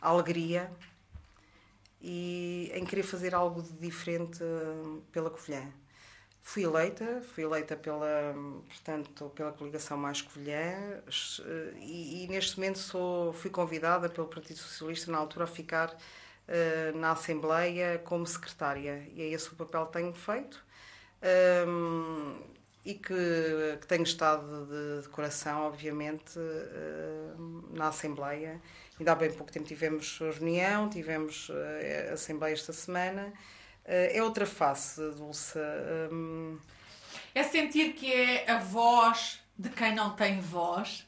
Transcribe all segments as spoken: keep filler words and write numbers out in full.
alegria e em querer fazer algo de diferente pela Covilhã. Fui eleita, fui eleita pela, portanto, pela coligação Mais Covilhã e, e neste momento sou, fui convidada pelo Partido Socialista na altura a ficar uh, na Assembleia como secretária e é esse o papel que tenho feito um, e que, que tenho estado de, de coração, obviamente, uh, na Assembleia. Ainda há bem pouco tempo tivemos reunião, tivemos uh, Assembleia esta semana. É outra face, Dulce. Hum... É sentir que é a voz de quem não tem voz?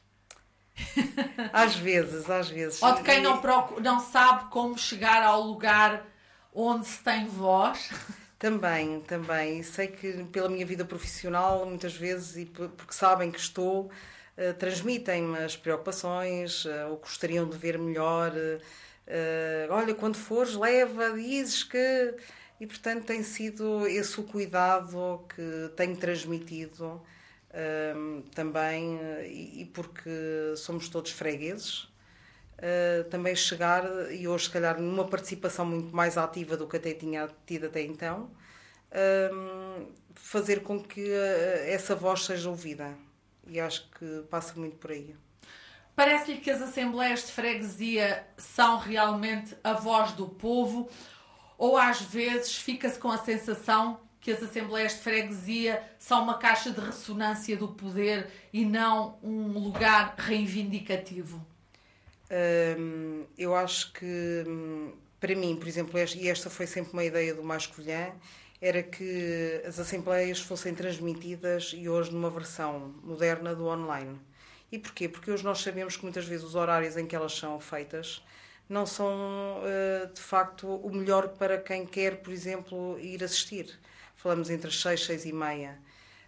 Às vezes, às vezes. Ou de quem não, procura, não sabe como chegar ao lugar onde se tem voz? Também, também. E sei que pela minha vida profissional, muitas vezes, e porque sabem que estou, uh, transmitem-me as preocupações, uh, o que gostariam de ver melhor. Uh, olha, quando fores, leva, dizes que... E, portanto, tem sido esse o cuidado que tenho transmitido um, também, e, e porque somos todos fregueses, uh, também chegar, e hoje, se calhar, numa participação muito mais ativa do que até tinha tido até então, um, fazer com que uh, essa voz seja ouvida. E acho que passa muito por aí. Parece-lhe que as assembleias de freguesia são realmente a voz do povo? Ou às vezes fica-se com a sensação que as assembleias de freguesia são uma caixa de ressonância do poder e não um lugar reivindicativo? Hum, eu acho que, para mim, por exemplo, e esta foi sempre uma ideia do Mais Covilhã, era que as assembleias fossem transmitidas e hoje numa versão moderna do online. E porquê? Porque hoje nós sabemos que muitas vezes os horários em que elas são feitas não são, de facto, o melhor para quem quer, por exemplo, ir assistir. Falamos entre as seis, seis e meia.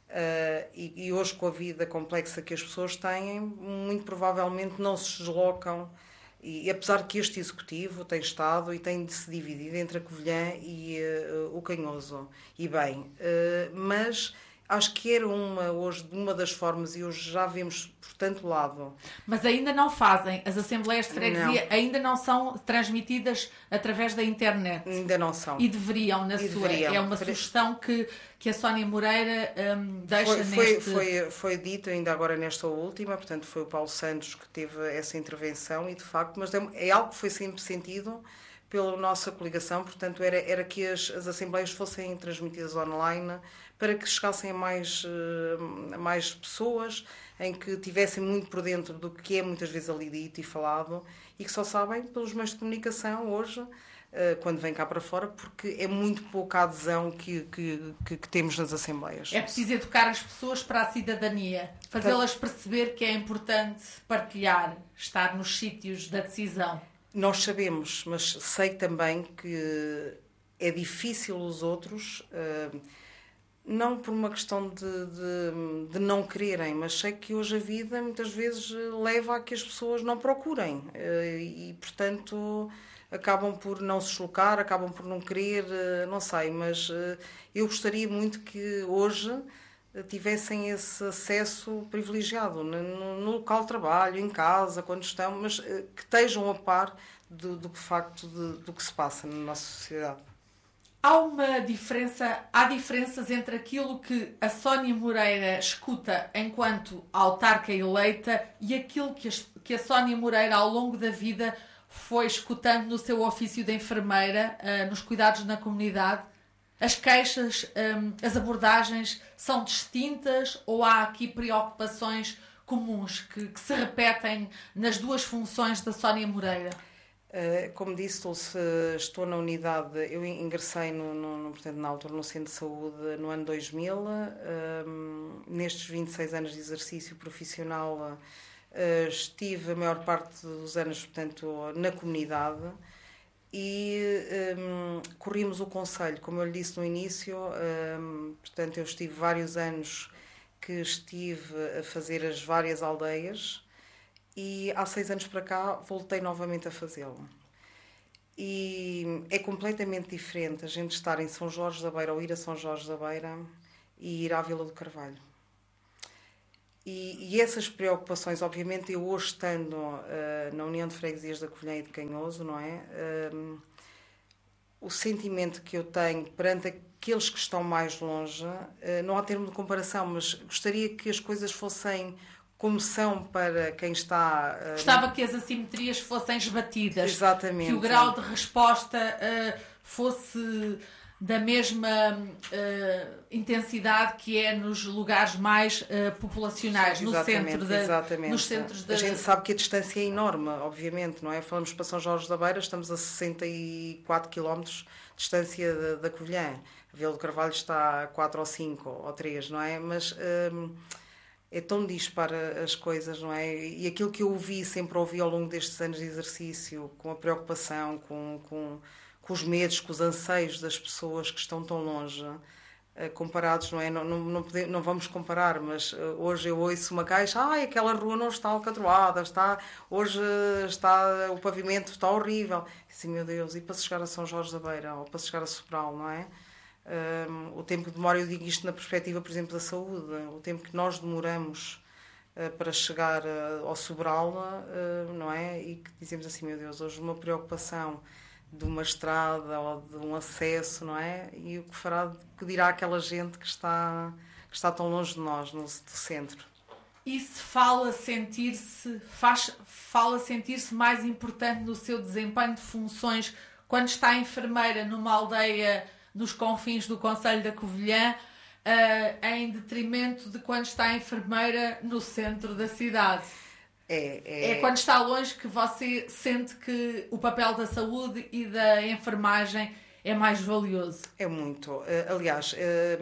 E hoje, com a vida complexa que as pessoas têm, muito provavelmente não se deslocam. E apesar de que este Executivo tem estado e tem de se dividir entre a Covilhã e o Canhoso. E bem, mas... Acho que era uma, hoje, uma das formas, e hoje já vemos por tanto lado. Mas ainda não fazem. As assembleias de freguesia não. ainda não são transmitidas através da internet. Ainda não são. E deveriam, na e sua. Deveriam. É uma sugestão que, que a Sónia Moreira um, deixa foi, foi, neste... Foi, foi dito ainda agora nesta última, portanto foi o Paulo Santos que teve essa intervenção e de facto, mas é algo que foi sempre sentido pela nossa coligação, portanto era, era que as, as assembleias fossem transmitidas online para que chegassem a mais, a mais pessoas, em que tivessem muito por dentro do que é muitas vezes ali dito e falado e que só sabem pelos meios de comunicação hoje, quando vem cá para fora, porque é muito pouca a adesão que, que, que, que temos nas assembleias. É preciso educar as pessoas para a cidadania, fazê-las perceber que é importante partilhar, estar nos sítios da decisão. Nós sabemos, mas sei também que é difícil os outros, não por uma questão de, de, de não quererem, mas sei que hoje a vida muitas vezes leva a que as pessoas não procurem e, portanto, acabam por não se deslocar, acabam por não querer, não sei, mas eu gostaria muito que hoje tivessem esse acesso privilegiado no, no local de trabalho, em casa, quando estão, mas que estejam a par do, do facto de, do que se passa na nossa sociedade. Há uma diferença, há diferenças entre aquilo que a Sónia Moreira escuta enquanto autarca eleita e aquilo que a, que a Sónia Moreira ao longo da vida foi escutando no seu ofício de enfermeira, uh, nos cuidados na comunidade? As queixas, um, as abordagens são distintas ou há aqui preocupações comuns que, que se repetem nas duas funções da Sónia Moreira? Uh, como disse, Dulce, estou na unidade, eu ingressei no, no, portanto, na altura no Centro de Saúde no ano dois mil. Um, nestes vinte e seis anos de exercício profissional uh, estive a maior parte dos anos, portanto, na comunidade. E um, corrimos o conselho, como eu lhe disse no início, um, portanto eu estive vários anos que estive a fazer as várias aldeias e há seis anos para cá voltei novamente a fazê-lo. E é completamente diferente a gente estar em São Jorge da Beira ou ir a São Jorge da Beira e ir à Vila do Carvalho. E, e essas preocupações, obviamente, eu hoje estando uh, na União de Freguesias da Covilhã e de Canhoso, não é? Um, o sentimento que eu tenho perante aqueles que estão mais longe, uh, não há termo de comparação, mas gostaria que as coisas fossem como são para quem está... Uh, Gostava no... que as assimetrias fossem esbatidas. Exatamente. Que o grau de resposta uh, fosse da mesma uh, intensidade que é nos lugares mais uh, populacionais, no centro da, exatamente. nos centros da... A gente sabe que a distância é enorme, obviamente, não é? Falamos para São Jorge da Beira, estamos a sessenta e quatro quilómetros de distância da, da Covilhã. A Vila do Carvalho está a quatro ou cinco ou três, não é? Mas um, é tão dispara as coisas, não é? E aquilo que eu ouvi, sempre ouvi ao longo destes anos de exercício, com a preocupação, com... com com os medos, com os anseios das pessoas que estão tão longe, comparados, não é? Não, não, não, podemos, não vamos comparar, mas hoje eu ouço uma caixa, ai, aquela rua não está alcatroada, está, hoje está, o pavimento está horrível. E assim, meu Deus, e para se chegar a São Jorge da Beira, ou para se chegar a Sobral, não é? Um, o tempo que demora, eu digo isto na perspectiva, por exemplo, da saúde, o tempo que nós demoramos uh, para chegar uh, ao Sobral, uh, não é? E que dizemos assim, meu Deus, hoje uma preocupação de uma estrada ou de um acesso, não é? E o que fará, o que dirá aquela gente que está, que está tão longe de nós, no, do centro. Isso fala sentir-se, faz, fala sentir-se mais importante no seu desempenho de funções quando está enfermeira numa aldeia nos confins do concelho da Covilhã, uh, em detrimento de quando está enfermeira no centro da cidade. É, é... é quando está longe que você sente que o papel da saúde e da enfermagem é mais valioso. É muito. Aliás,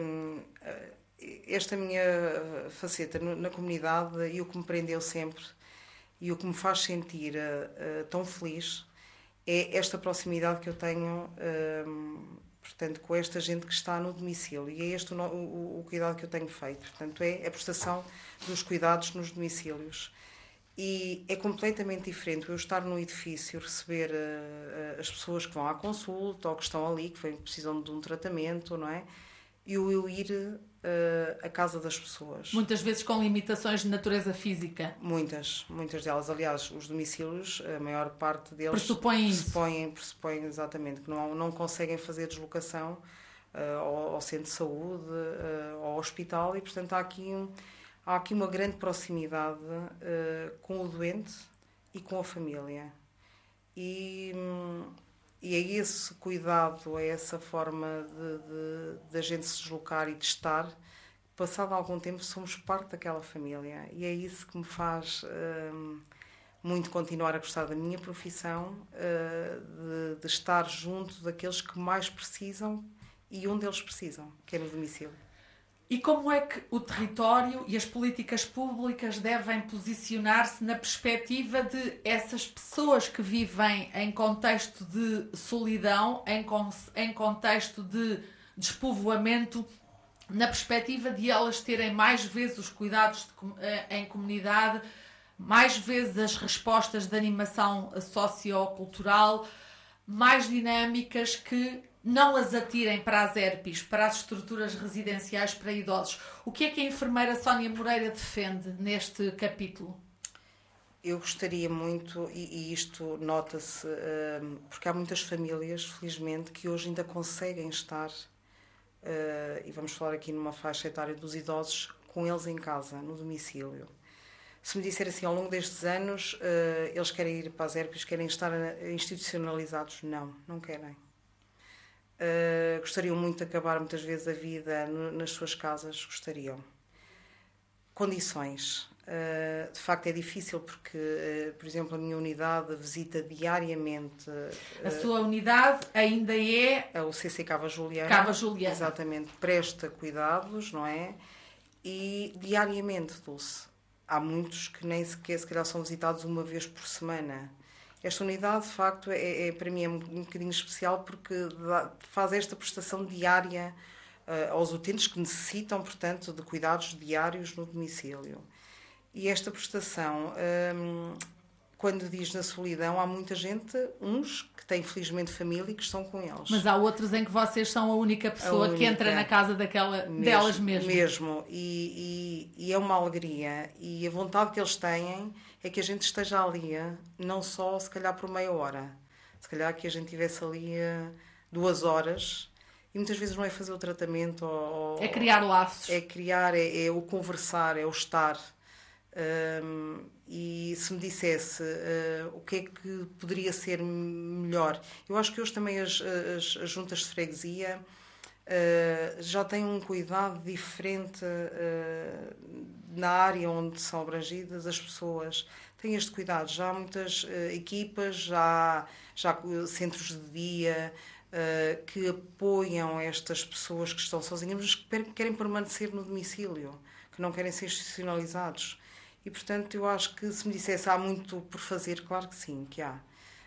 esta minha faceta na comunidade e o que me prendeu sempre e o que me faz sentir tão feliz é esta proximidade que eu tenho, portanto, com esta gente que está no domicílio. E é este o, o, o cuidado que eu tenho feito. Portanto, é a prestação dos cuidados nos domicílios. E é completamente diferente eu estar num edifício, receber uh, as pessoas que vão à consulta ou que estão ali, que precisam de um tratamento, não é? E eu ir uh, à casa das pessoas. Muitas vezes com limitações de natureza física. Muitas, muitas delas. Aliás, os domicílios, a maior parte deles... Pressupõem isso. Pressupõem, pressupõem exatamente, que não, não conseguem fazer deslocação uh, ao, ao centro de saúde, uh, ao hospital, e portanto há aqui um... Há aqui uma grande proximidade uh, com o doente e com a família. E, e é esse cuidado, é essa forma de, de, de a gente se deslocar e de estar. Passado algum tempo, somos parte daquela família. E é isso que me faz uh, muito continuar a gostar da minha profissão, uh, de, de estar junto daqueles que mais precisam e onde eles precisam, que é no domicílio. E como é que o território e as políticas públicas devem posicionar-se na perspectiva de essas pessoas que vivem em contexto de solidão, em, con- em contexto de despovoamento, na perspectiva de elas terem mais vezes os cuidados de, em comunidade, mais vezes as respostas de animação sociocultural, mais dinâmicas que não as atirem para as E R P Is, para as estruturas residenciais para idosos. O que é que a enfermeira Sónia Moreira defende neste capítulo? Eu gostaria muito, e, e isto nota-se, uh, porque há muitas famílias, felizmente, que hoje ainda conseguem estar, uh, e vamos falar aqui numa faixa etária dos idosos, com eles em casa, no domicílio. Se me disser assim, ao longo destes anos, uh, eles querem ir para as E R P Is, querem estar institucionalizados? Não, não querem. Uh, gostariam muito de acabar muitas vezes a vida no, nas suas casas, gostariam. Condições. Uh, de facto é difícil porque, uh, por exemplo, a minha unidade visita diariamente... Uh, a sua unidade ainda é... O C C Cava Juliana. Cava Juliana. Exatamente. Presta cuidados, não é? E diariamente, Dulce. Há muitos que nem sequer, se calhar, são visitados uma vez por semana. Esta unidade, de facto, é, é, para mim é um, um bocadinho especial porque dá, faz esta prestação diária uh, aos utentes que necessitam, portanto, de cuidados diários no domicílio. E esta prestação um, quando diz na solidão, há muita gente, uns que têm felizmente família e que estão com eles. Mas há outros em que vocês são a única pessoa a única, que entra na casa daquela, mesmo, delas mesmo. Mesmo, e, e, e é uma alegria. E a vontade que eles têm é que a gente esteja ali, não só se calhar por meia hora. Se calhar que a gente estivesse ali duas horas, e muitas vezes não é fazer o tratamento. Ou, é criar laços. É criar, é, é o conversar, é o estar. Um, e se me dissesse uh, o que é que poderia ser melhor, eu acho que hoje também as, as, as juntas de freguesia uh, já têm um cuidado diferente uh, na área onde são abrangidas as pessoas, têm este cuidado, já há muitas uh, equipas, já, já há centros de dia uh, que apoiam estas pessoas que estão sozinhas, mas que querem permanecer no domicílio, que não querem ser institucionalizados. E, portanto, eu acho que se me dissesse há muito por fazer, claro que sim, que há.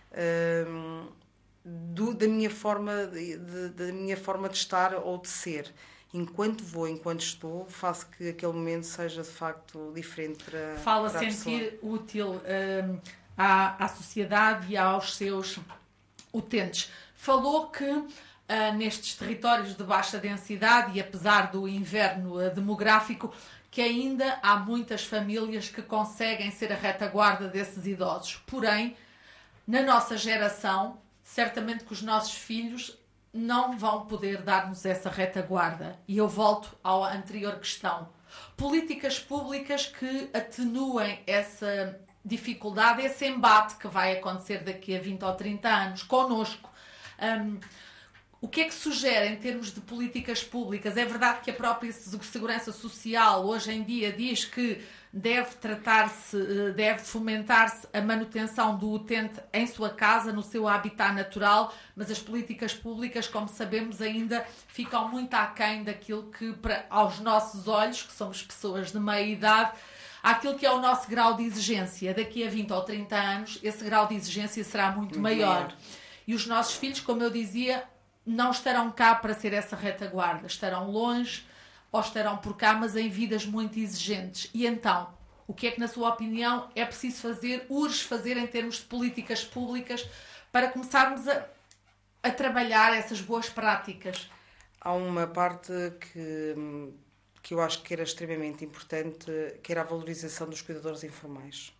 Um, do, da, minha forma de, de, da minha forma de estar ou de ser. Enquanto vou, enquanto estou, faço que aquele momento seja, de facto, diferente para, Fala para a sentir pessoa. útil um, à, à sociedade e aos seus utentes. Falou que uh, nestes territórios de baixa densidade e apesar do inverno uh, demográfico, que ainda há muitas famílias que conseguem ser a retaguarda desses idosos. Porém, na nossa geração, certamente que os nossos filhos não vão poder dar-nos essa retaguarda. E eu volto à anterior questão. Políticas públicas que atenuem essa dificuldade, esse embate que vai acontecer daqui a vinte ou trinta anos, connosco. Um, O que é que sugere em termos de políticas públicas? É verdade que a própria Segurança Social hoje em dia diz que deve tratar-se, deve fomentar-se a manutenção do utente em sua casa, no seu habitat natural, mas as políticas públicas, como sabemos, ainda ficam muito aquém daquilo que, para, aos nossos olhos, que somos pessoas de meia idade, aquilo que é o nosso grau de exigência. Daqui a vinte ou trinta anos, esse grau de exigência será muito maior. maior. E os nossos filhos, como eu dizia, não estarão cá para ser essa retaguarda. Estarão longe ou estarão por cá, mas em vidas muito exigentes. E então, o que é que, na sua opinião, é preciso fazer, urge fazer em termos de políticas públicas para começarmos a, a trabalhar essas boas práticas? Há uma parte que, que eu acho que era extremamente importante, que era a valorização dos cuidadores informais.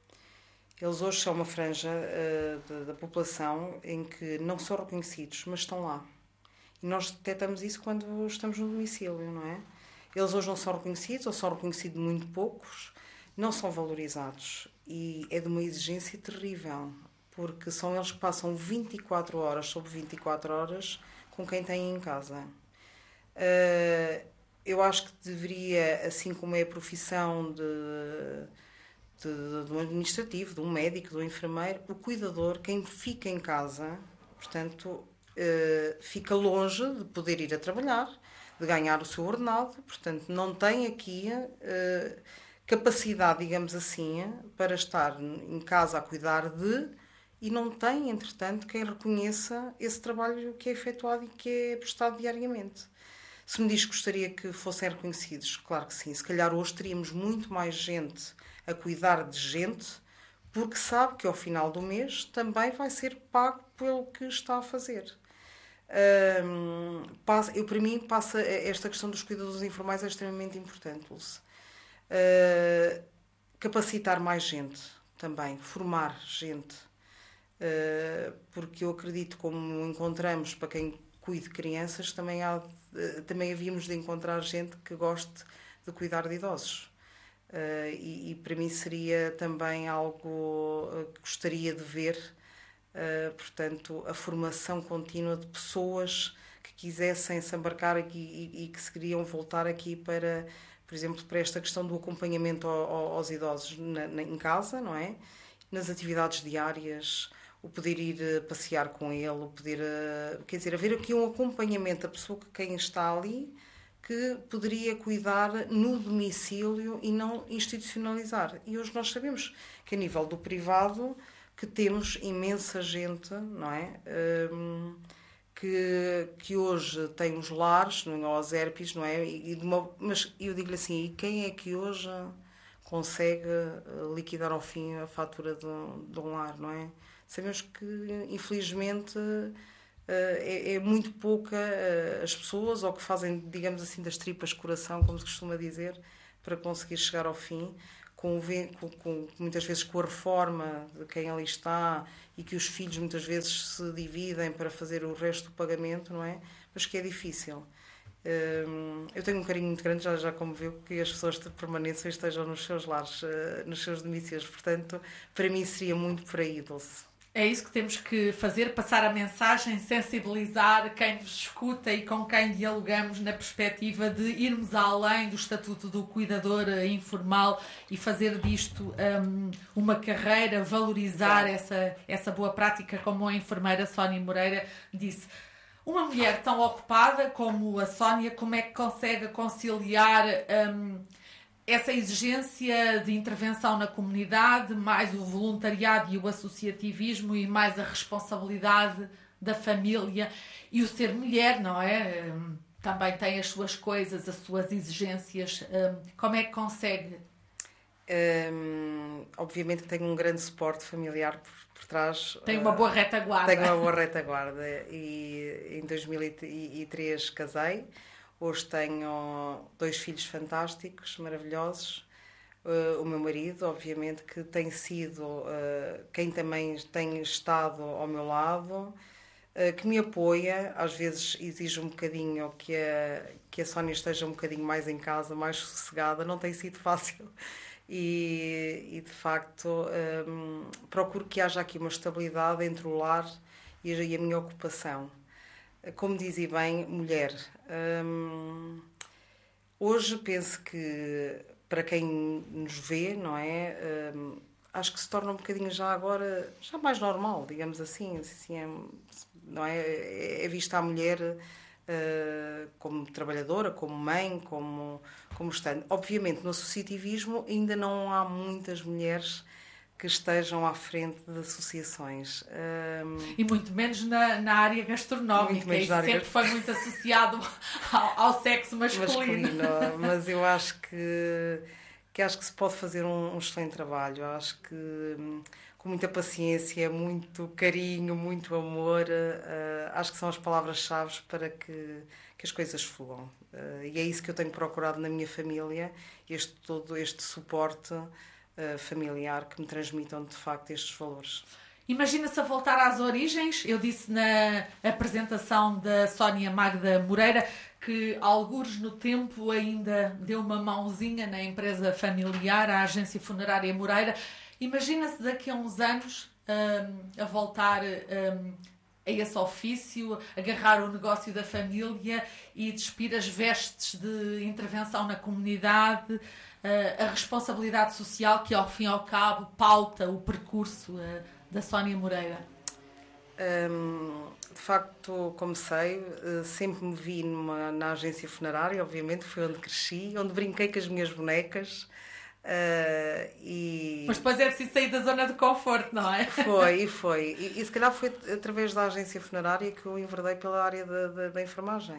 Eles hoje são uma franja uh, da, da população em que não são reconhecidos, mas estão lá. E nós detectamos isso quando estamos no domicílio, não é? Eles hoje não são reconhecidos, ou são reconhecidos muito poucos, não são valorizados. E é de uma exigência terrível, porque são eles que passam vinte e quatro horas sobre vinte e quatro horas com quem têm em casa. Uh, eu acho que deveria, assim como é a profissão de... De, de um administrativo, de um médico, de um enfermeiro, o cuidador, quem fica em casa, portanto, uh, fica longe de poder ir a trabalhar, de ganhar o seu ordenado, portanto, não tem aqui uh, capacidade, digamos assim, para estar em casa a cuidar de, e não tem, entretanto, quem reconheça esse trabalho que é efetuado e que é prestado diariamente. Se me diz que gostaria que fossem reconhecidos, claro que sim. Se calhar hoje teríamos muito mais gente a cuidar de gente, porque sabe que ao final do mês também vai ser pago pelo que está a fazer. Um, passa, eu, para mim, passa, esta questão dos cuidadores informais é extremamente importante, Dulce. Uh, capacitar mais gente também, formar gente, uh, porque eu acredito, como encontramos para quem cuide de crianças, também, há, uh, também havíamos de encontrar gente que goste de cuidar de idosos. Uh, e, e para mim seria também algo uh, que gostaria de ver, uh, portanto, a formação contínua de pessoas que quisessem se embarcar aqui e, e que se queriam voltar aqui para, por exemplo, para esta questão do acompanhamento ao, ao, aos idosos na, na, em casa, não é? Nas atividades diárias, o poder ir uh, passear com ele, o poder, uh, quer dizer, haver aqui um acompanhamento da pessoa que quem está ali, que poderia cuidar no domicílio e não institucionalizar. E hoje nós sabemos que a nível do privado que temos imensa gente, não é? Um, que, que hoje tem os lares, não é? Os E R Ps, não é? E de uma, mas eu digo-lhe assim, e quem é que hoje consegue liquidar ao fim a fatura de um, de um lar, não é? Sabemos que, infelizmente, é, é muito pouca as pessoas, ou que fazem, digamos assim, das tripas coração, como se costuma dizer, para conseguir chegar ao fim, com, com, com, muitas vezes com a reforma de quem ali está, e que os filhos muitas vezes se dividem para fazer o resto do pagamento, não é? Mas que é difícil. Eu tenho um carinho muito grande, já, já como viu, que as pessoas permaneçam e estejam nos seus lares, nos seus domicílios. Portanto, para mim seria muito por aí, Dulce. É isso que temos que fazer, passar a mensagem, sensibilizar quem nos escuta e com quem dialogamos na perspectiva de irmos além do estatuto do cuidador informal e fazer disto um, uma carreira, valorizar claro. essa, essa boa prática, como a enfermeira Sónia Moreira disse. Uma mulher tão ocupada como a Sónia, como é que consegue conciliar um, essa exigência de intervenção na comunidade, mais o voluntariado e o associativismo e mais a responsabilidade da família e o ser mulher, não é? Um, também tem as suas coisas, as suas exigências. Um, como é que consegue? Um, obviamente tenho um grande suporte familiar por, por trás. Tem uma boa retaguarda. Tenho uma boa retaguarda. E em dois mil e três casei. Hoje tenho dois filhos fantásticos, maravilhosos. Uh, o meu marido, obviamente, que tem sido uh, quem também tem estado ao meu lado, uh, que me apoia. Às vezes exige um bocadinho que a, que a Sónia esteja um bocadinho mais em casa, mais sossegada. Não tem sido fácil. E, e de facto, um, procuro que haja aqui uma estabilidade entre o lar e a, e a minha ocupação. Como dizia bem, mulher. Hum, hoje penso que, para quem nos vê, não é? Hum, acho que se torna um bocadinho já agora, já mais normal, digamos assim. assim é, não é? É vista a mulher uh, como trabalhadora, como mãe, como, como estando. Obviamente, no associativismo ainda não há muitas mulheres que estejam à frente de associações. Um, e muito menos na, na área gastronómica, isso sempre gast... foi muito associado ao, ao sexo masculino. masculino. Mas eu acho que, que acho que se pode fazer um, um excelente trabalho. Eu acho que com muita paciência, muito carinho, muito amor, uh, acho que são as palavras-chave para que, que as coisas fluam. Uh, e é isso que eu tenho procurado na minha família, este, todo este suporte familiar que me transmitam de facto estes valores. Imagina-se a voltar às origens. Eu disse na apresentação da Sónia Magda Moreira que algures no tempo ainda deu uma mãozinha na empresa familiar, a agência funerária Moreira. Imagina-se daqui a uns anos um, a voltar um, a esse ofício, agarrar o negócio da família e despir as vestes de intervenção na comunidade, a responsabilidade social que, ao fim e ao cabo, pauta o percurso uh, da Sónia Moreira? Um, de facto, comecei, uh, sempre me vi numa, na agência funerária, obviamente, foi onde cresci, onde brinquei com as minhas bonecas. Uh, e... Mas depois é preciso sair da zona de conforto, não é? Foi, e foi. E, e se calhar foi através da agência funerária que eu enverdei pela área da, da, da enfermagem.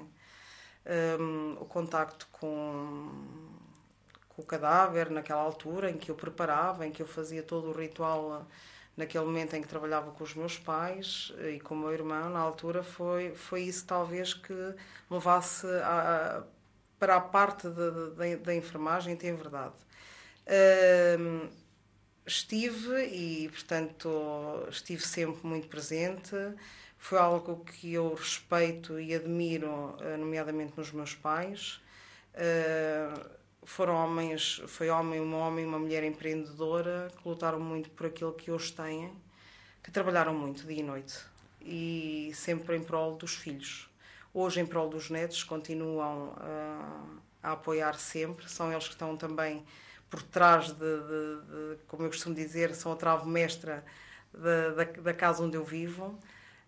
Um, o contacto com... o cadáver naquela altura em que eu preparava, em que eu fazia todo o ritual naquele momento em que trabalhava com os meus pais e com o meu irmão, na altura foi, foi isso talvez que me levasse a, a, para a parte da, da, da enfermagem, tem verdade. Uh, estive e, portanto, estive sempre muito presente, foi algo que eu respeito e admiro, nomeadamente nos meus pais. Uh, Foram homens, foi homem, um homem e uma mulher empreendedora que lutaram muito por aquilo que hoje têm, que trabalharam muito dia e noite e sempre em prol dos filhos. Hoje em prol dos netos, continuam a, a apoiar sempre, são eles que estão também por trás de, de, de como eu costumo dizer, são a trave mestra da, da, da casa onde eu vivo.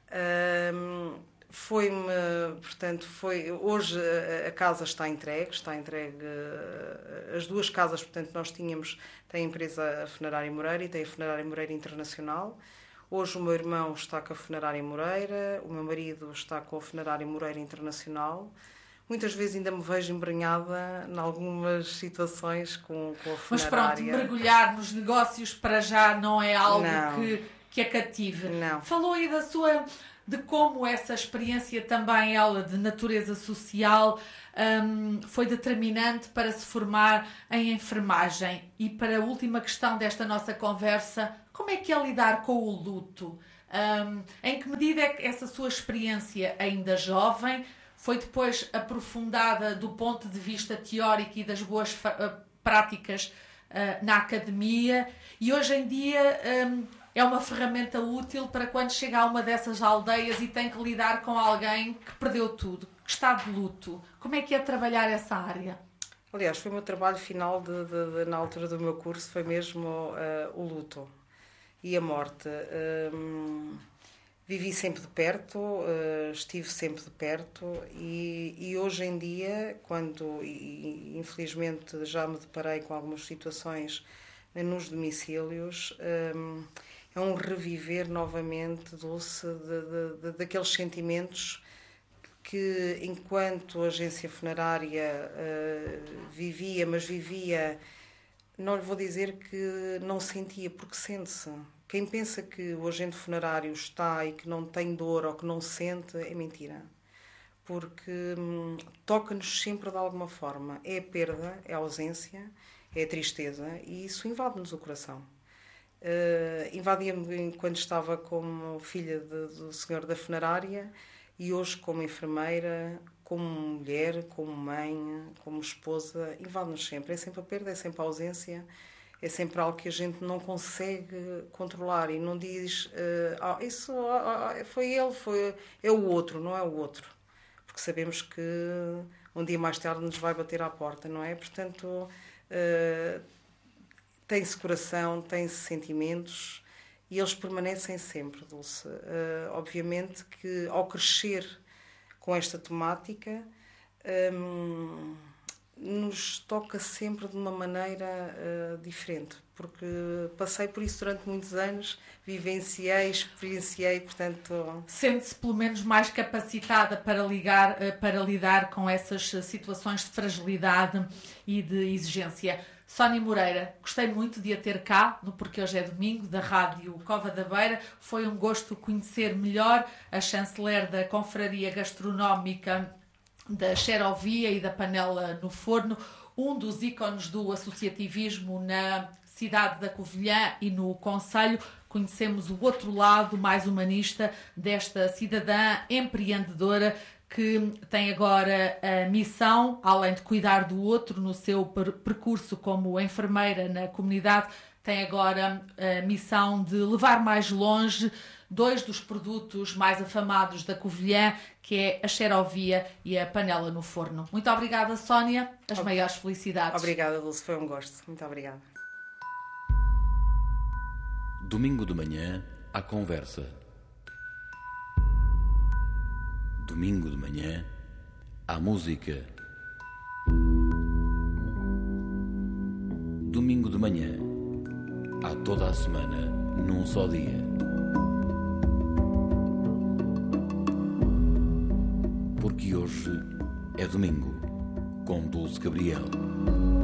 Um, Foi-me, portanto, foi, hoje a casa está entregue, está entregue, as duas casas, portanto, nós tínhamos, tem a empresa Funerária Moreira e tem a Funerária Moreira Internacional. Hoje o meu irmão está com a Funerária Moreira, o meu marido está com a Funerária Moreira Internacional. muitas vezes ainda me vejo embrenhada em algumas situações com, com a funerária. Mas pronto, mergulhar nos negócios para já não é algo que, que a cative. Não. Falou aí da sua... de como essa experiência também, ela, de natureza social, um, foi determinante para se formar em enfermagem. E para a última questão desta nossa conversa, como é que é lidar com o luto? Um, em que medida é que essa sua experiência, ainda jovem, foi depois aprofundada do ponto de vista teórico e das boas fa- práticas uh, na academia, e hoje em dia... Um, é uma ferramenta útil para quando chega a uma dessas aldeias e tem que lidar com alguém que perdeu tudo, que está de luto. Como é que é trabalhar essa área? Aliás, foi o meu trabalho final de, de, de, na altura do meu curso, foi mesmo uh, o luto e a morte. Um, vivi sempre de perto, uh, estive sempre de perto e, e hoje em dia, quando e, infelizmente já me deparei com algumas situações nos domicílios, um, é um reviver novamente, Dulce, de, de, de, daqueles sentimentos que, enquanto agência funerária, uh, vivia, mas vivia, não lhe vou dizer que não sentia, porque sente-se. Quem pensa que o agente funerário está e que não tem dor ou que não sente, é mentira. Porque hum, toca-nos sempre de alguma forma. É a perda, é a ausência, é a tristeza, e isso invade-nos o coração. Uh, invadia-me quando estava como filha de, do senhor da funerária e hoje como enfermeira, como mulher, como mãe, como esposa, invade-nos sempre. É sempre a perda, é sempre a ausência, é sempre algo que a gente não consegue controlar e não diz uh, ah, isso ah, foi ele, foi, é o outro, não é o outro, porque sabemos que um dia mais tarde nos vai bater à porta, não é? Portanto, uh, tem-se coração, tem-se sentimentos e eles permanecem sempre, Dulce. Uh, obviamente que ao crescer com esta temática, um, nos toca sempre de uma maneira uh, diferente, porque passei por isso durante muitos anos, vivenciei, experienciei, portanto... Sente-se pelo menos mais capacitada para, ligar, para lidar com essas situações de fragilidade e de exigência. Sónia Moreira, gostei muito de a ter cá, no Porque Hoje é Domingo, da Rádio Cova da Beira. Foi um gosto conhecer melhor a chanceler da Confraria Gastronómica da Xerovia e da Panela no Forno, um dos ícones do associativismo na cidade da Covilhã e no concelho. Conhecemos o outro lado mais humanista desta cidadã empreendedora que tem agora a missão, além de cuidar do outro no seu per- percurso como enfermeira na comunidade, tem agora a missão de levar mais longe dois dos produtos mais afamados da Covilhã, que é a Xerovia e a Panela no Forno. Muito obrigada, Sónia. As Ob- maiores felicidades. Obrigada, Dulce. Foi um gosto. Muito obrigada. Domingo de manhã, à conversa. Domingo de manhã, à música. Domingo de manhã, há toda a semana, num só dia. Porque hoje é domingo, com Dulce Gabriel.